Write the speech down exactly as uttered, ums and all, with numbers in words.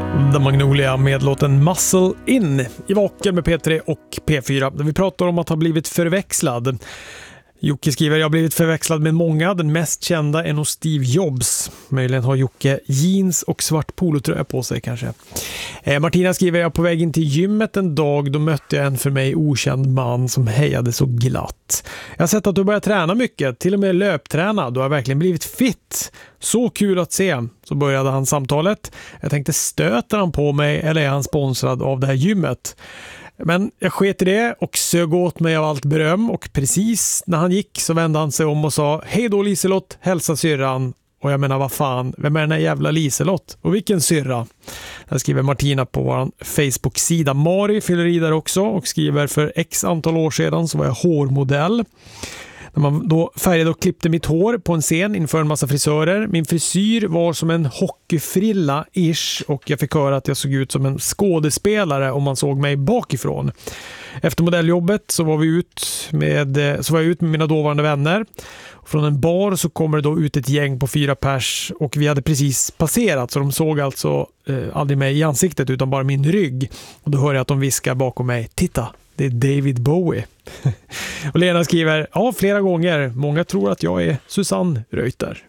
The Magnolia med låten Muscle In i Vaken med P tre och P fyra. Där vi pratar om att ha blivit förväxlad. Jocke skriver, jag har blivit förväxlad med många. Den mest kända är nog Steve Jobs. Möjligen har Jocke jeans och svart polotröja på sig kanske. Eh, Martina skriver, jag är på väg in till gymmet en dag. Då mötte jag en för mig okänd man som hejade så glatt. Jag har sett att du börjar träna mycket. Till och med löpträna. Du har verkligen blivit fit. Så kul att se. Så började han samtalet. Jag tänkte, stöter han på mig eller är han sponsrad av det här gymmet? Men jag sket i det och sög åt mig av allt beröm, och precis när han gick så vände han sig om och sa, hej då Liselott, hälsa syrran. Och jag menar, vad fan, vem är den här jävla Liselott? Och vilken syrra? Där skriver Martina på vår Facebook-sida. Mari fyller i där också och skriver, för x antal år sedan så var jag hårmodell. När man då färgade och klippte mitt hår på en scen inför en massa frisörer. Min frisyr var som en hockeyfrilla-ish och jag fick höra att jag såg ut som en skådespelare om man såg mig bakifrån. Efter modelljobbet så var vi ut med, så var jag ut med mina dåvarande vänner. Från en bar så kommer det då ut ett gäng på fyra pers och vi hade precis passerat, så de såg alltså eh, aldrig mig i ansiktet utan bara min rygg. Och då hör jag att de viskar bakom mig, titta, det är David Bowie. Och Lena skriver, ja, flera gånger. Många tror att jag är Susanne Reuter.